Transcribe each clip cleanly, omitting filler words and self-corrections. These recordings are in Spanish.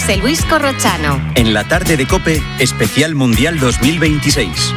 José Luis Corrochano. En la tarde de COPE, especial Mundial 2026.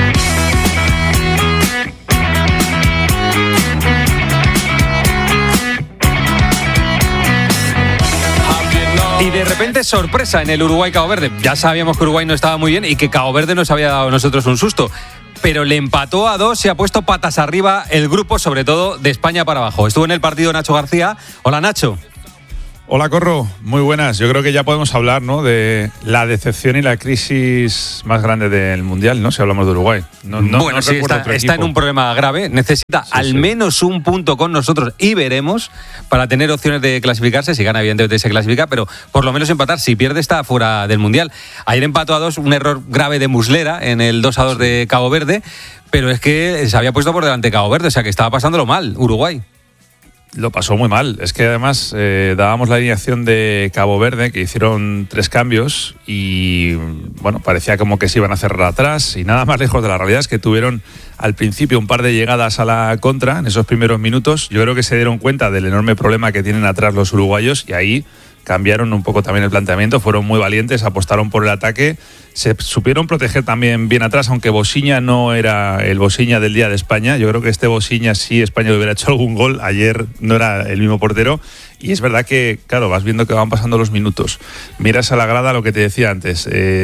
Y de repente sorpresa en el Uruguay-Cabo Verde. Ya sabíamos que Uruguay no estaba muy bien y que Cabo Verde nos había dado a nosotros un susto. Pero le empató a 2 y ha puesto patas arriba el grupo, sobre todo de España para abajo. Estuvo en el partido Nacho García. Hola, Nacho. Hola, Corro, muy buenas. Yo creo que ya podemos hablar, ¿no?, de la decepción y la crisis más grande del Mundial, ¿no?, si hablamos de Uruguay. Bueno, sí, está en un problema grave. Necesita al menos un punto con nosotros y veremos para tener opciones de clasificarse. Si gana, evidentemente se clasifica, pero por lo menos empatar. Si pierde, está fuera del Mundial. Ayer empató a 2, un error grave de Muslera en el 2-2 de Cabo Verde, pero es que se había puesto por delante Cabo Verde, o sea que estaba pasándolo mal Uruguay. Lo pasó muy mal. Es que además dábamos la alineación de Cabo Verde, que hicieron 3 cambios y bueno, parecía como que se iban a cerrar atrás y nada más lejos de la realidad es que tuvieron al principio un par de llegadas a la contra en esos primeros minutos. Yo creo que se dieron cuenta del enorme problema que tienen atrás los uruguayos y ahí cambiaron un poco también el planteamiento, fueron muy valientes, apostaron por el ataque, se supieron proteger también bien atrás, aunque Bosiña no era el Bosiña del día de España. Yo creo que este Bosiña, sí, España le hubiera hecho algún gol, ayer no era el mismo portero. Y es verdad que, claro, vas viendo que van pasando los minutos. Miras a la grada, lo que te decía antes,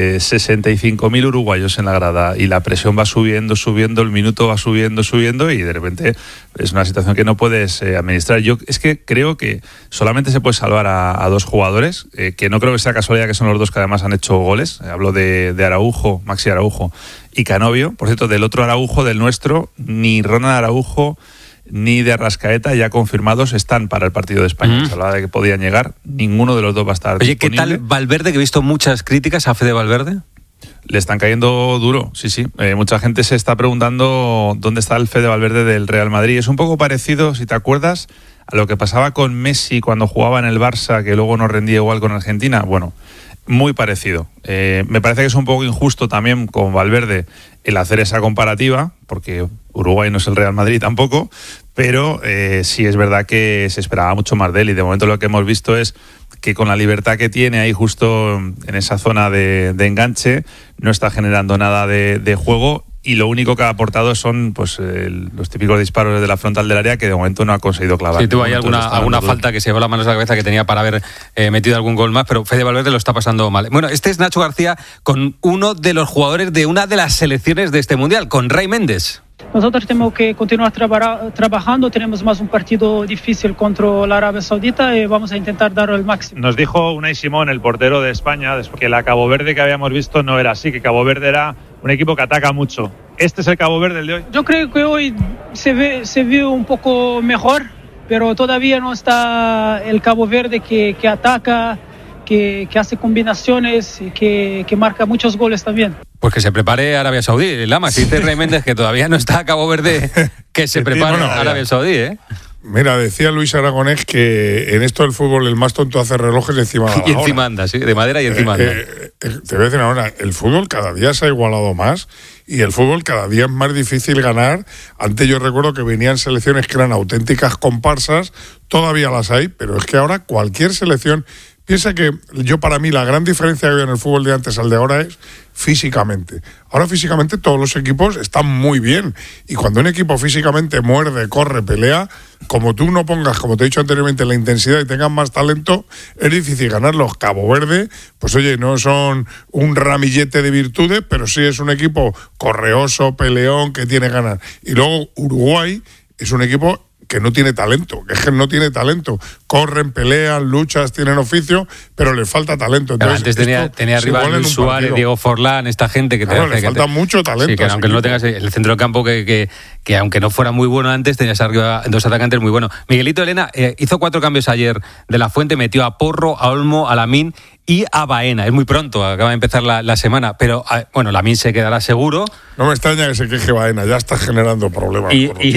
65.000 uruguayos en la grada y la presión va subiendo, el minuto va subiendo y de repente es una situación que no puedes administrar. Yo es que creo que solamente se puede salvar a 2 jugadores, que no creo que sea casualidad que son los 2 que además han hecho goles. Hablo de Araujo, Maxi Araujo y Canovio. Por cierto, del otro Araujo, del nuestro, ni Ronald Araujo ni de Arrascaeta ya confirmados están para el partido de España. Se hablaba de que podían llegar, ninguno de los dos va a estar disponible. ¿Qué tal Valverde, que he visto muchas críticas a Fede Valverde? Le están cayendo duro, sí. Mucha gente se está preguntando dónde está el Fede Valverde del Real Madrid. Es un poco parecido, si te acuerdas, a lo que pasaba con Messi cuando jugaba en el Barça, que luego no rendía igual con Argentina. Bueno, muy parecido. Me parece que es un poco injusto también con Valverde el hacer esa comparativa, porque Uruguay no es el Real Madrid tampoco, pero sí es verdad que se esperaba mucho más de él y de momento lo que hemos visto es que con la libertad que tiene ahí justo en esa zona de enganche no está generando nada de juego y lo único que ha aportado son pues los típicos disparos desde la frontal del área que de momento no ha conseguido clavar. Sí, tuvo ahí alguna falta que se llevó las manos a la cabeza que tenía para haber metido algún gol más, pero Fede Valverde lo está pasando mal. Bueno, este es Nacho García con uno de los jugadores de una de las selecciones de este Mundial, con Ray Méndez. Nosotros tenemos que continuar trabajando, tenemos más un partido difícil contra la Arabia Saudita y vamos a intentar dar el máximo. Nos dijo Unai Simón, el portero de España, que la Cabo Verde que habíamos visto no era así, que Cabo Verde era un equipo que ataca mucho. ¿Este es el Cabo Verde el de hoy? Yo creo que hoy se ve un poco mejor, pero todavía no está el Cabo Verde que ataca, que hace combinaciones, que marca muchos goles también. Pues que se prepare Arabia Saudí, Lama. Si dice Ray Méndez que todavía no está Cabo Verde, que se prepare Arabia Saudí, ¿eh? Mira, decía Luis Aragonés que en esto del fútbol el más tonto hace relojes encima de la y encima anda, sí, de madera y encima anda. Te voy a decir ahora, el fútbol cada día se ha igualado más y el fútbol cada día es más difícil ganar. Antes yo recuerdo que venían selecciones que eran auténticas comparsas, todavía las hay, pero es que ahora cualquier selección... Piensa que para mí la gran diferencia que había en el fútbol de antes al de ahora es físicamente. Ahora físicamente todos los equipos están muy bien y cuando un equipo físicamente muerde, corre, pelea, como tú no pongas, como te he dicho anteriormente, la intensidad y tengas más talento, es difícil ganarlos. Cabo Verde, pues oye, no son un ramillete de virtudes, pero sí es un equipo correoso, peleón, que tiene ganas. Y luego Uruguay es un equipo que no tiene talento, que es que no tiene talento. Corren, pelean, luchas, tienen oficio, pero les falta talento. Entonces, antes tenía arriba Luis Suárez, Diego Forlán, esta gente que le falta mucho talento. Sí, que aunque no tengas el centro del campo que aunque no fuera muy bueno antes, tenías arriba 2 atacantes muy buenos. Miguelito Elena hizo 4 cambios ayer de la Fuente, metió a Porro, a Olmo, a Lamín y a Baena. Es muy pronto, acaba de empezar la semana, pero bueno, Lamín se quedará seguro. No me extraña que se queje Baena, ya está generando problemas.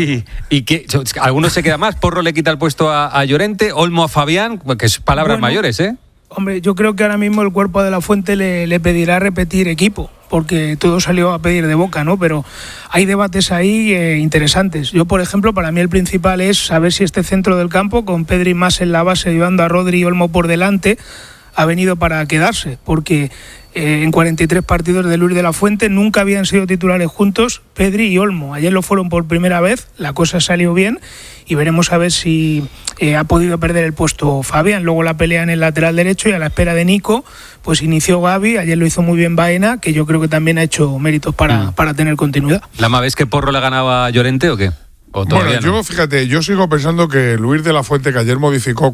Y que algunos se queda más, Porro le quita el puesto a Llorente, Olmo a Fabián, que es palabras mayores, ¿eh? Hombre, yo creo que ahora mismo el cuerpo de la Fuente le pedirá repetir equipo, porque todo salió a pedir de boca, ¿no? Pero hay debates ahí interesantes. Yo, por ejemplo, para mí el principal es saber si este centro del campo, con Pedri más en la base, llevando a Rodri y Olmo por delante, ha venido para quedarse, porque en 43 partidos de Luis de la Fuente nunca habían sido titulares juntos Pedri y Olmo. Ayer lo fueron por primera vez, la cosa salió bien y veremos a ver si ha podido perder el puesto Fabián. Luego la pelea en el lateral derecho y a la espera de Nico, pues inició Gavi, ayer lo hizo muy bien Baena, que yo creo que también ha hecho méritos para tener continuidad. ¿Lama, ves que Porro le ganaba a Llorente o qué? Bueno, yo fíjate, yo sigo pensando que Luis de la Fuente, que ayer modificó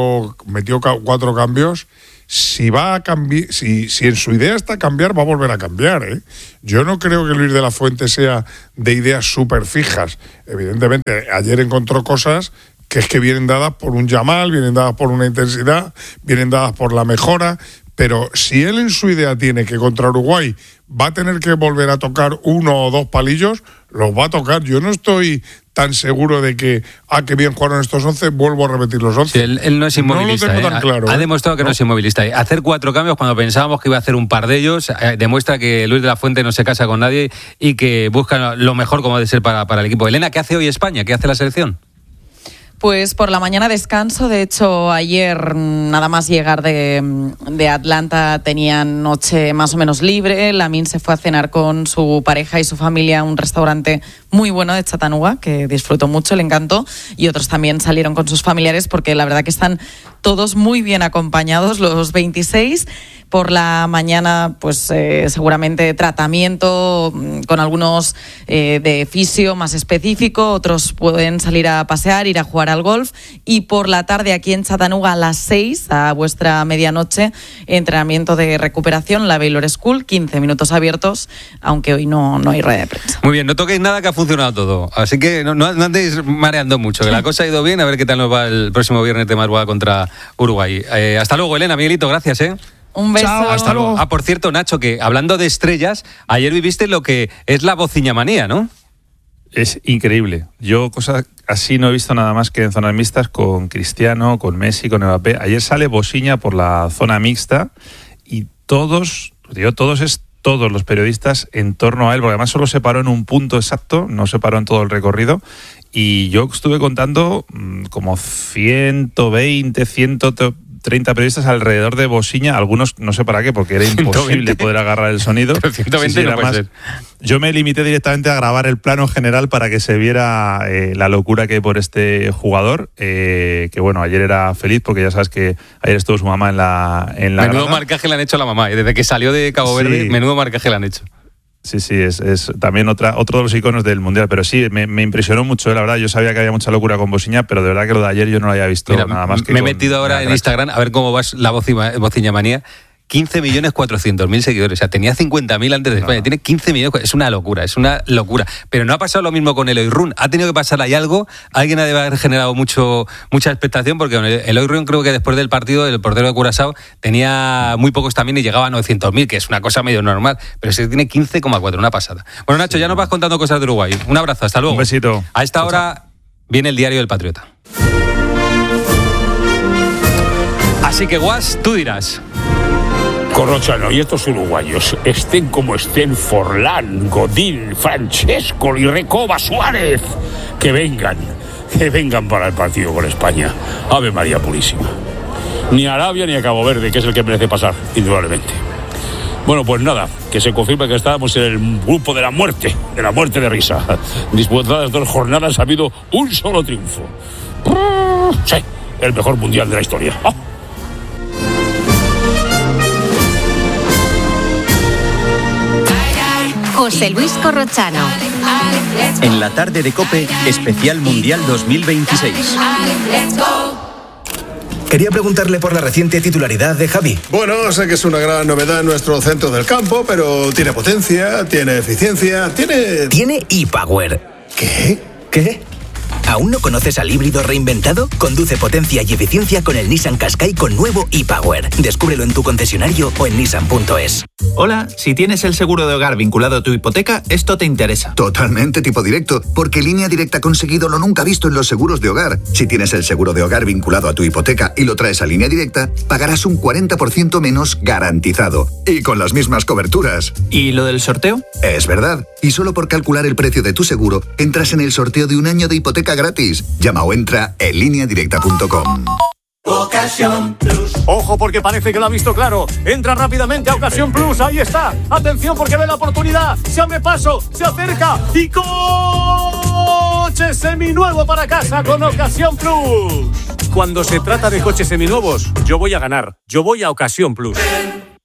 metió 4 cambios, si va a cambiar, si en su idea está cambiar, va a volver a cambiar, ¿eh? Yo no creo que Luis de la Fuente sea de ideas súper fijas. Evidentemente, ayer encontró cosas que es que vienen dadas por un Yamal, vienen dadas por una intensidad, vienen dadas por la mejora, pero si él en su idea tiene que contra Uruguay va a tener que volver a tocar 1 o 2 palillos, los va a tocar. Yo no estoy tan seguro de que, que bien jugaron estos 11, vuelvo a repetir los 11. Sí, él no es inmovilista. No lo tengo tan claro. Ha demostrado que no es inmovilista. Hacer 4 cambios cuando pensábamos que iba a hacer un par de ellos, demuestra que Luis de la Fuente no se casa con nadie y que busca lo mejor como debe ser para el equipo. Elena, ¿qué hace hoy España? ¿Qué hace la selección? Pues por la mañana descanso. De hecho, ayer nada más llegar de Atlanta tenían noche más o menos libre. Lamine se fue a cenar con su pareja y su familia a un restaurante muy bueno de Chattanooga, que disfrutó mucho, le encantó. Y otros también salieron con sus familiares porque la verdad que están todos muy bien acompañados, los 26. Por la mañana, pues seguramente tratamiento con algunos de fisio más específico, otros pueden salir a pasear, ir a jugar al golf, y por la tarde aquí en Chattanooga a las 6, a vuestra medianoche, entrenamiento de recuperación, la Baylor School, 15 minutos abiertos, aunque hoy no hay rueda de prensa. Muy bien, no toquéis nada que ha funcionado todo, así que no andéis mareando mucho, que la cosa ha ido bien, a ver qué tal nos va el próximo viernes de madrugada contra Uruguay. Hasta luego, Elena, Miguelito, gracias, Un beso. Chao, hasta luego. Por cierto, Nacho, que hablando de estrellas, ayer viviste lo que es la bociñamanía, ¿no? Es increíble. Yo cosas así no he visto nada más que en zonas mixtas con Cristiano, con Messi, con Mbappé. Ayer sale Bociña por la zona mixta y todos los periodistas en torno a él, porque además solo se paró en un punto exacto, no se paró en todo el recorrido. Y yo estuve contando como 120, 130 periodistas alrededor de Bociña, algunos no sé para qué, porque era imposible poder agarrar el sonido. Pero 120 no puede ser. Yo me limité directamente a grabar el plano general para que se viera la locura que hay por este jugador, que bueno, ayer era feliz porque ya sabes que ayer estuvo su mamá en la Menudo grada. marcaje le han hecho a la mamá, desde que salió de Cabo Verde, menudo marcaje le han hecho. Sí, es también otro de los iconos del Mundial, pero sí, me impresionó mucho, la verdad. Yo sabía que había mucha locura con Bociña, pero de verdad que lo de ayer yo no lo había visto. Mira, nada más que me he metido ahora en Instagram a ver cómo va la bociñamanía. 15.400.000 seguidores, o sea, tenía 50.000 antes de España, tiene 15 millones, es una locura. Pero no ha pasado lo mismo con Eloy Run, ha tenido que pasar ahí algo, alguien ha de haber generado mucha expectación, porque Eloy Run creo que después del partido, el portero de Curazao tenía muy pocos también y llegaba a 900.000, que es una cosa medio normal, pero ese tiene 15,4, una pasada. Bueno, Nacho, ya nos vas contando cosas de Uruguay. Un abrazo, hasta luego. Un besito. A esta hora viene el diario del Patriota. Así que, Guas, tú dirás. Corrochano, y estos uruguayos, estén como estén Forlán, Godín, Francesco y Recoba, Suárez, que vengan para el partido con España. Ave María Purísima. Ni a Arabia ni a Cabo Verde, que es el que merece pasar, indudablemente. Bueno, pues nada, que se confirma que estábamos en el grupo de la muerte de risa. Disputadas 2 jornadas, ha habido un solo triunfo. Sí, el mejor mundial de la historia. ¡Oh! José Luis Corrochano. En la tarde de COPE, especial Mundial 2026. Quería preguntarle por la reciente titularidad de Javi. Bueno, sé que es una gran novedad en nuestro centro del campo, pero tiene potencia, tiene eficiencia, tiene... Tiene ePower. ¿Qué? ¿Aún no conoces al híbrido reinventado? Conduce potencia y eficiencia con el Nissan Qashqai con nuevo ePower. Descúbrelo en tu concesionario o en nissan.es. Hola, si tienes el seguro de hogar vinculado a tu hipoteca, esto te interesa. Totalmente tipo directo, porque Línea Directa ha conseguido lo nunca visto en los seguros de hogar. Si tienes el seguro de hogar vinculado a tu hipoteca y lo traes a Línea Directa, pagarás un 40% menos garantizado. Y con las mismas coberturas. ¿Y lo del sorteo? Es verdad. Y solo por calcular el precio de tu seguro, entras en el sorteo de un año de hipoteca gratis. Llama o entra en lineadirecta.com. Ocasión Plus. Ojo, porque parece que lo ha visto claro. Entra rápidamente a Ocasión Plus. Ahí está. Atención, porque ve la oportunidad. Se abre paso, se acerca y coche seminuevo para casa con Ocasión Plus. Cuando se trata de coches seminuevos, yo voy a ganar. Yo voy a Ocasión Plus.